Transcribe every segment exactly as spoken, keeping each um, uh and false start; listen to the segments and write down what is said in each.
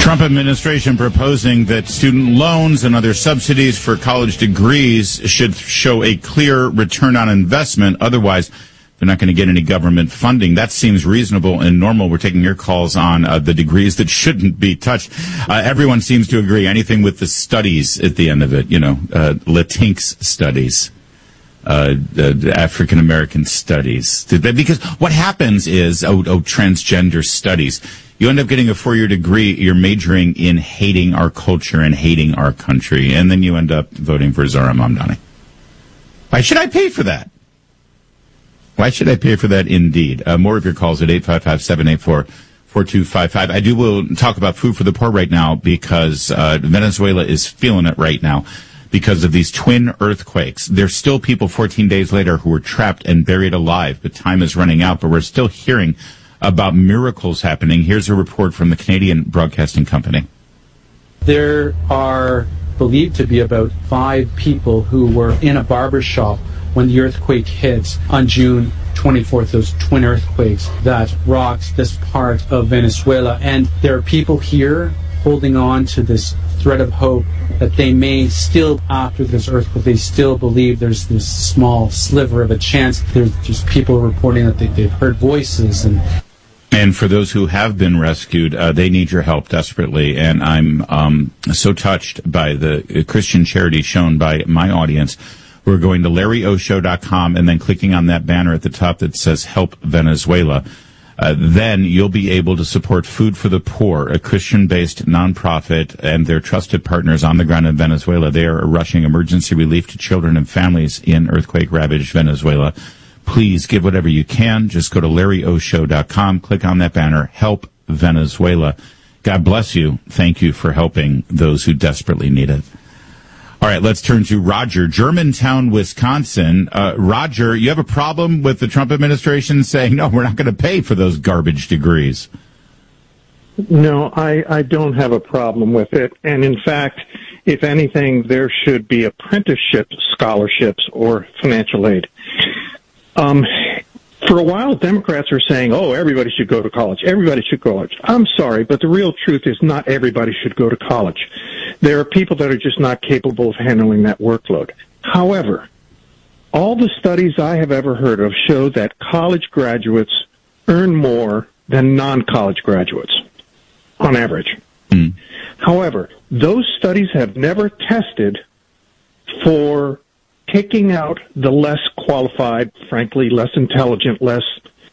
Trump administration proposing that student loans and other subsidies for college degrees should show a clear return on investment. Otherwise, they're not going to get any government funding. That seems reasonable and normal. We're taking your calls on uh, the degrees that shouldn't be touched. Uh, everyone seems to agree. Anything with the studies at the end of it, you know, uh, Latinx studies. Uh, uh, African American studies. Because what happens is, oh, oh, transgender studies. You end up getting a four-year degree. You're majoring in hating our culture and hating our country, and then you end up voting for Zara Mamdani. Why should I pay for that? Why should I pay for that? Indeed. Uh, more of your calls at eight five five, seven eight four, four two five five. I do will talk about food for the poor right now because uh, Venezuela is feeling it right now. Because of these twin earthquakes. There's still people fourteen days later who are trapped and buried alive, but time is running out. But we're still hearing about miracles happening. Here's a report from the Canadian Broadcasting Company. There are believed to be about five people who were in a barber shop when the earthquake hit on June twenty-fourth, those twin earthquakes that rocked this part of Venezuela. And there are people here holding on to this thread of hope that they may still, after this earthquake, they still believe there's this small sliver of a chance. There's just people reporting that they, they've heard voices. And and for those who have been rescued, uh, they need your help desperately. And I'm um, so touched by the Christian charity shown by my audience. We're going to larry o show dot com and then clicking on that banner at the top that says Help Venezuela. Uh, then you'll be able to support Food for the Poor, a Christian-based nonprofit, and their trusted partners on the ground in Venezuela. They are rushing emergency relief to children and families in earthquake-ravaged Venezuela. Please give whatever you can. Just go to larry o show dot com, click on that banner, Help Venezuela. God bless you. Thank you for helping those who desperately need it. All right, let's turn to Roger, Germantown, Wisconsin. Uh, Roger, you have a problem with the Trump administration saying, no, we're not going to pay for those garbage degrees? No, I, I don't have a problem with it. And in fact, if anything, there should be apprenticeship scholarships or financial aid. Um, for a while, Democrats are saying, oh, everybody should go to college. Everybody should go to college. I'm sorry, but the real truth is not everybody should go to college. There are people that are just not capable of handling that workload. However, all the studies I have ever heard of show that college graduates earn more than non-college graduates on average. Mm. However, those studies have never tested for taking out the less qualified, frankly, less intelligent, less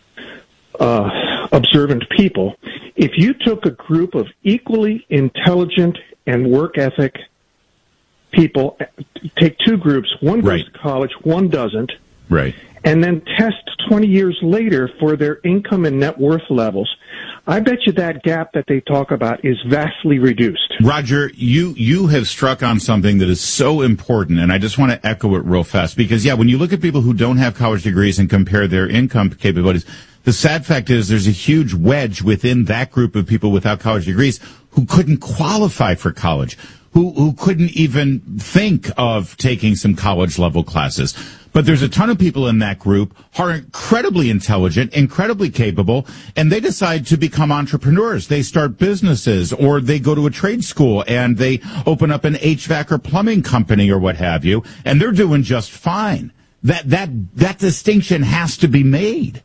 uh, observant people. If you took a group of equally intelligent and work ethic people, take two groups, one goes right. to college, one doesn't, right, and then test twenty years later for their income and net worth levels, I bet you that gap that they talk about is vastly reduced. Roger, you, you have struck on something that is so important, and I just want to echo it real fast. Because, yeah, when you look at people who don't have college degrees and compare their income capabilities, the sad fact is there's a huge wedge within that group of people without college degrees who couldn't qualify for college, who, who couldn't even think of taking some college-level classes. But there's a ton of people in that group who are incredibly intelligent, incredibly capable, and they decide to become entrepreneurs. They start businesses, or they go to a trade school and they open up an H V A C or plumbing company or what have you, and they're doing just fine. That, that, that distinction has to be made.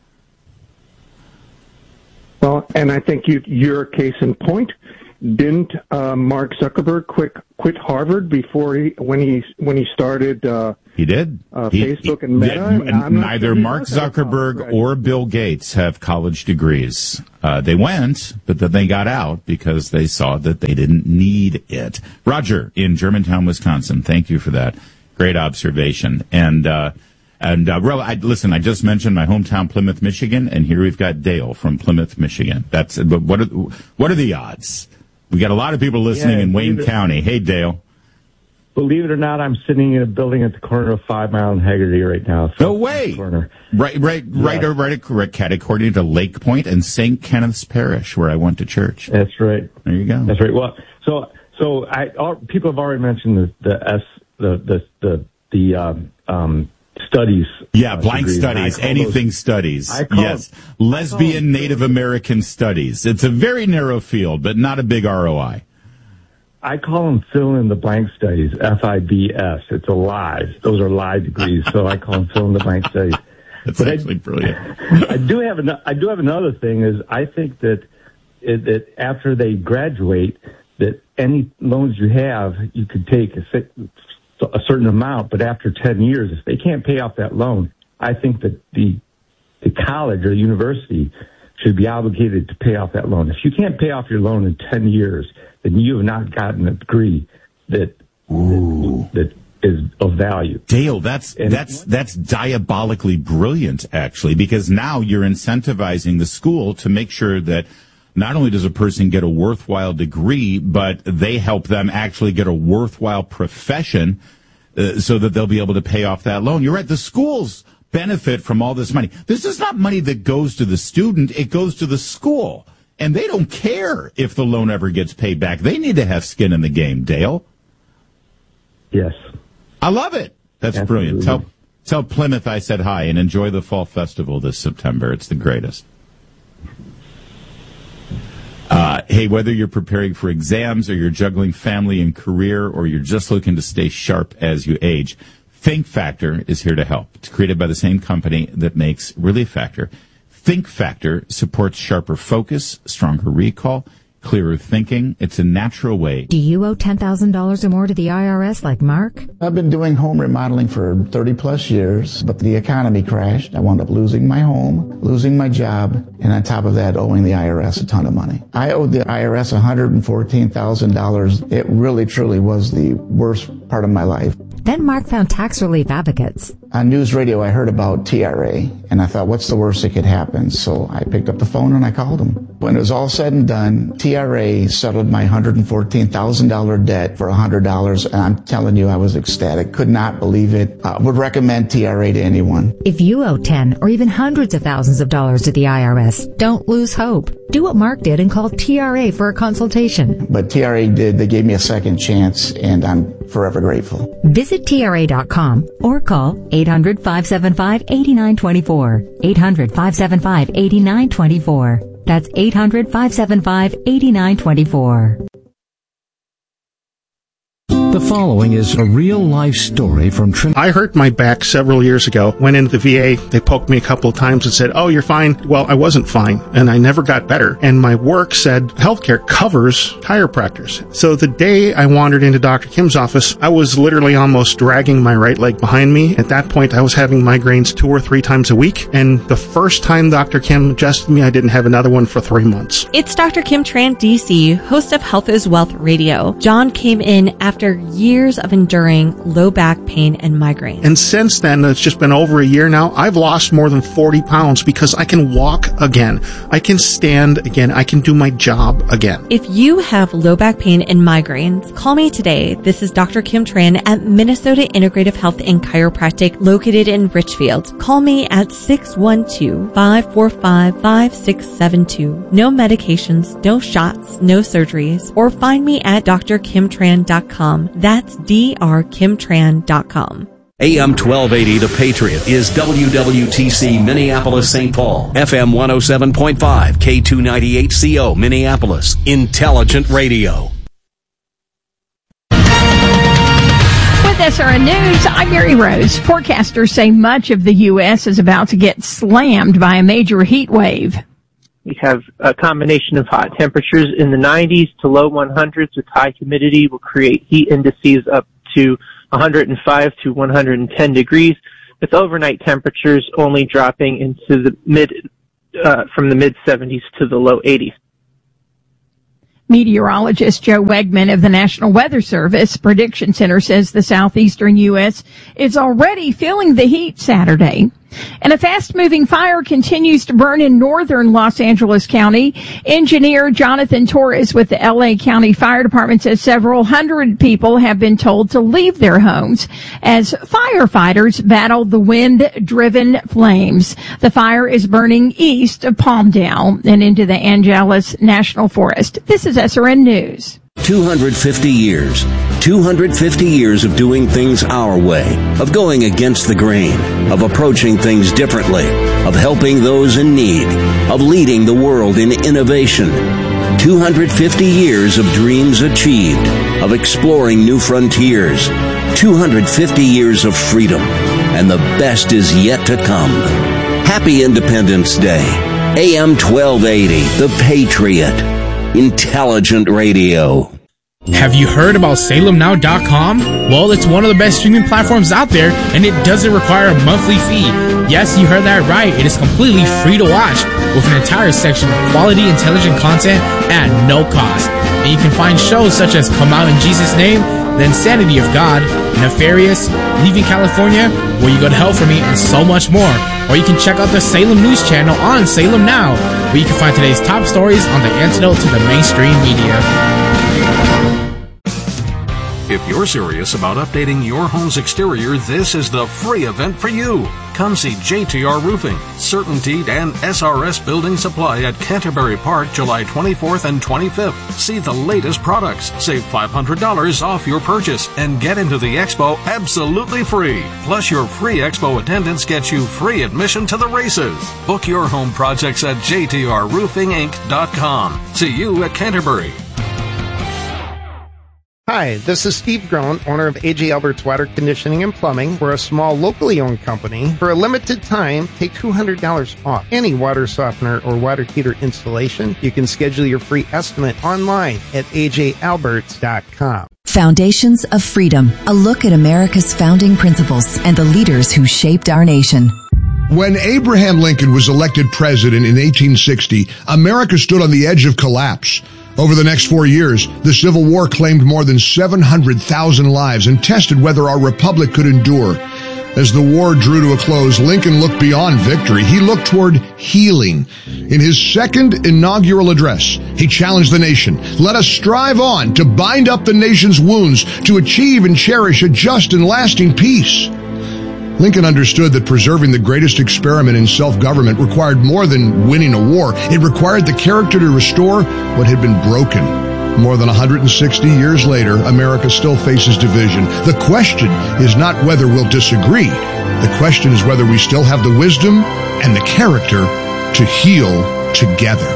Well, and I think you, you're a case in point. Didn't uh, Mark Zuckerberg quit quit Harvard before he when he when he started? Uh, he did. Uh, he, Facebook he, and Meta. I mean, neither Mark Zuckerberg or Bill Gates have college degrees. Uh, they went, but then they got out because they saw that they didn't need it. Roger in Germantown, Wisconsin. Thank you for that. Great observation. And uh, and uh, I, listen, I just mentioned my hometown, Plymouth, Michigan, and here we've got Dale from Plymouth, Michigan. That's what are what are the odds? We got a lot of people listening yeah, in Wayne it, County. Hey, Dale. Believe it or not, I'm sitting in a building at the corner of Five Mile and Haggerty right now. No way. Corner. Right, right, yeah. right, right, right, cat according to Lake Point and Saint Kenneth's Parish, where I went to church. That's right. There you go. That's right. Well, so so I all, people have already mentioned the the S the the the the um, um, studies. Yeah, uh, blank degrees. studies, anything those, studies. I call Yes, lesbian Native American studies. It's a very narrow field, but not a big R O I. I call them fill in the blank studies, F I B S. It's a lie. Those are lie degrees, so I call them fill in the blank studies. That's but actually I, brilliant. I do have an, I do have another thing is I think that it, that after they graduate, that any loans you have, you could take a, a certain amount, but after ten years, if they can't pay off that loan, I think that the the college or the university should be obligated to pay off that loan. If you can't pay off your loan in ten years, then you have not gotten a degree that Ooh. that, that is of value. Dale, that's and that's that's diabolically brilliant, actually, because now you're incentivizing the school to make sure that not only does a person get a worthwhile degree, but they help them actually get a worthwhile profession uh, so that they'll be able to pay off that loan. You're right. The schools benefit from all this money. This is not money that goes to the student. It goes to the school. And they don't care if the loan ever gets paid back. They need to have skin in the game, Dale. Yes. I love it. That's Absolutely. Brilliant. Tell, tell Plymouth I said hi and enjoy the Fall Festival this September. It's the greatest. Uh, hey, whether you're preparing for exams or you're juggling family and career or you're just looking to stay sharp as you age, Think Factor is here to help. It's created by the same company that makes Relief Factor. Think Factor supports sharper focus, stronger recall, clearer thinking. It's a natural way. Do you owe ten thousand dollars or more to the I R S like Mark? I've been doing home remodeling for thirty plus years, but the economy crashed. I wound up losing my home, losing my job, and on top of that, owing the I R S a ton of money. I owed the I R S one hundred fourteen thousand dollars. It really, truly was the worst part of my life. Then Mark found Tax Relief Advocates. On news radio, I heard about T R A, and I thought, what's the worst that could happen? So I picked up the phone and I called them. When it was all said and done, T R A settled my one hundred fourteen thousand dollars debt for one hundred dollars, and I'm telling you, I was ecstatic. Could not believe it. I would recommend T R A to anyone. If you owe ten or even hundreds of thousands of dollars to the I R S, don't lose hope. Do what Mark did and call T R A for a consultation. But T R A did. They gave me a second chance, and I'm forever grateful. Visit T R A dot com or call eight hundred, five seven five, eight nine two four. eight hundred, five seven five, eight nine two four. That's eight hundred, five seven five, eight nine two four. The following is a real-life story from Trinity. I hurt my back several years ago. Went into the V A. They poked me a couple of times and said, oh, you're fine. Well, I wasn't fine, and I never got better. And my work said healthcare covers chiropractors. So the day I wandered into Doctor Kim's office, I was literally almost dragging my right leg behind me. At that point, I was having migraines two or three times a week. And the first time Doctor Kim adjusted me, I didn't have another one for three months. It's Doctor Kim Tran, D C, host of Health is Wealth Radio. John came in after years of enduring low back pain and migraine. And since then, it's just been over a year now, I've lost more than forty pounds because I can walk again. I can stand again. I can do my job again. If you have low back pain and migraines, call me today. This is Doctor Kim Tran at Minnesota Integrative Health and Chiropractic located in Richfield. Call me at six one two, five four five, five six seven two. No medications, no shots, no surgeries. Or find me at d r kim tran dot com. That's d r kim tran dot com. A M twelve eighty The Patriot is W W T C Minneapolis Saint Paul. F M one oh seven point five K two ninety-eight C O Minneapolis. Intelligent radio. With S R N News, I'm Mary Rose. Forecasters say much of the U S is about to get slammed by a major heat wave. We have a combination of hot temperatures in the nineties to low hundreds with high humidity will create heat indices up to one hundred five to one hundred ten degrees, with overnight temperatures only dropping into the mid, uh, from the mid seventies to the low eighties. Meteorologist Joe Wegman of the National Weather Service Prediction Center says the southeastern U S is already feeling the heat Saturday. And a fast-moving fire continues to burn in northern Los Angeles County. Engineer Jonathan Torres with the L A County Fire Department says several hundred people have been told to leave their homes as firefighters battle the wind-driven flames. The fire is burning east of Palmdale and into the Angeles National Forest. This is S R N News. two hundred fifty years. two hundred fifty years of doing things our way, of going against the grain, of approaching things differently, of helping those in need, of leading the world in innovation. two hundred fifty years of dreams achieved, of exploring new frontiers. two hundred fifty years of freedom, and the best is yet to come. Happy Independence Day. A M twelve eighty, The Patriot. Intelligent radio. Have you heard about Salem Now dot com? Well, it's one of the best streaming platforms out there, and it doesn't require a monthly fee. Yes, you heard that right. It is completely free to watch, with an entire section of quality, intelligent content at no cost. And you can find shows such as Come Out in Jesus' Name, The Insanity of God, Nefarious, Leaving California, Will You Go to Hell For Me, and so much more. Or you can check out the Salem News Channel on Salem Now, where you can find today's top stories on the antidote to the mainstream media. If you're serious about updating your home's exterior, this is the free event for you. Come see J T R Roofing, CertainTeed, and S R S Building Supply at Canterbury Park, July twenty-fourth and twenty-fifth. See the latest products, save five hundred dollars off your purchase, and get into the expo absolutely free. Plus, your free expo attendance gets you free admission to the races. Book your home projects at J T R roofing inc dot com. See you at Canterbury. Hi, this is Steve Groen, owner of A J Albert's Water Conditioning and Plumbing. We're a small, locally owned company. For a limited time, take two hundred dollars off any water softener or water heater installation. You can schedule your free estimate online at A J alberts dot com. Foundations of Freedom, a look at America's founding principles and the leaders who shaped our nation. When Abraham Lincoln was elected president in eighteen sixty, America stood on the edge of collapse. Over the next four years, the Civil War claimed more than seven hundred thousand lives and tested whether our republic could endure. As the war drew to a close, Lincoln looked beyond victory. He looked toward healing. In his second inaugural address, he challenged the nation. Let us strive on to bind up the nation's wounds, to achieve and cherish a just and lasting peace. Lincoln understood that preserving the greatest experiment in self-government required more than winning a war. It required the character to restore what had been broken. More than one hundred sixty years later, America still faces division. The question is not whether we'll disagree. The question is whether we still have the wisdom and the character to heal together.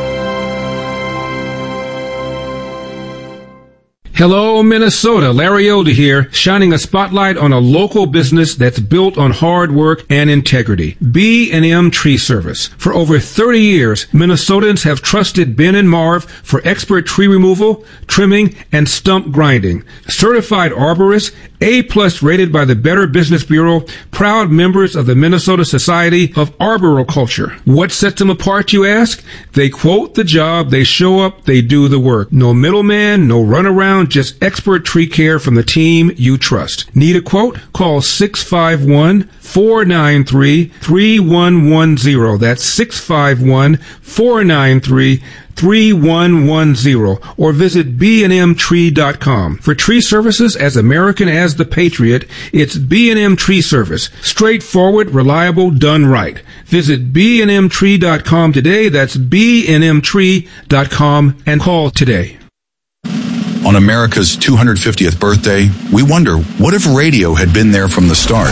Hello, Minnesota. Larry Elder here, shining a spotlight on a local business that's built on hard work and integrity. B and M Tree Service. For over thirty years, Minnesotans have trusted Ben and Marv for expert tree removal, trimming, and stump grinding. Certified arborists, A-plus rated by the Better Business Bureau, proud members of the Minnesota Society of Arboriculture. What sets them apart, you ask? They quote the job, they show up, they do the work. No middleman, no runaround, just expert tree care from the team you trust. Need a quote? Call six five one, four nine three, three one one zero. That's six five one, four nine three, three one one zero, or visit b and m tree dot com. For tree services as American as the Patriot, it's B and M Tree Service. Straightforward, reliable, done right. Visit b and m tree dot com today. That's b and m tree dot com and call today. On America's two hundred fiftieth birthday, we wonder, what if radio had been there from the start?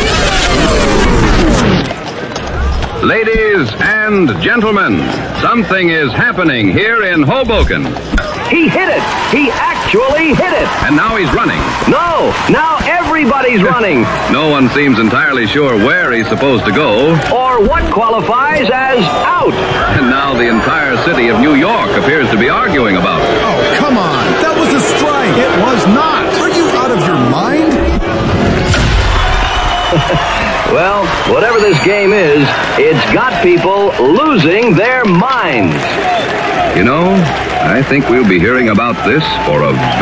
Ladies and gentlemen, something is happening here in Hoboken. He hit it! He actually hit it! And now he's running. No! Now everybody's running! No one seems entirely sure where he's supposed to go. Or what qualifies as out. And now the entire city of New York appears to be arguing about it. Oh, come on! That was a strike! It was not! Are you out of your mind? Well, whatever this game is, it's got people losing their minds. You know, I think we'll be hearing about this for a